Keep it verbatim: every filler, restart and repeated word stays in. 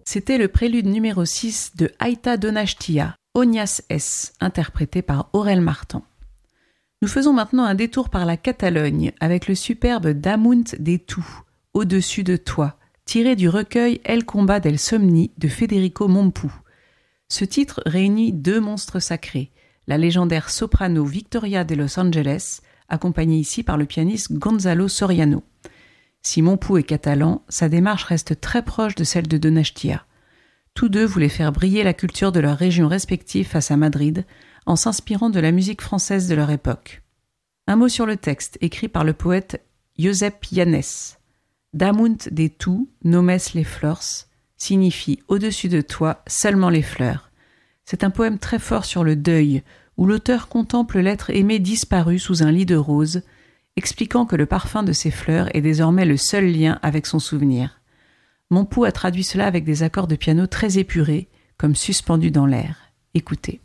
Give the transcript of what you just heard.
C'était le prélude numéro six de Aita Donastia, Ognas S, interprété par Aurel Martan. Nous faisons maintenant un détour par la Catalogne avec le superbe Damunt de tu, Au-dessus de toi, tiré du recueil El combat del somni de Federico Mompou. Ce titre réunit deux monstres sacrés, la légendaire soprano Victoria de Los Angeles, accompagnée ici par le pianiste Gonzalo Soriano. Si Mompou est catalan, sa démarche reste très proche de celle de Donastia. Tous deux voulaient faire briller la culture de leurs régions respectives face à Madrid, en s'inspirant de la musique française de leur époque. Un mot sur le texte, écrit par le poète Josep Llanes. Damunt de tu, nomes les flors, signifie « au-dessus de toi, seulement les fleurs ». C'est un poème très fort sur le deuil, où l'auteur contemple l'être aimé disparu sous un lit de roses, expliquant que le parfum de ces fleurs est désormais le seul lien avec son souvenir. Mompou a traduit cela avec des accords de piano très épurés, comme suspendus dans l'air. Écoutez.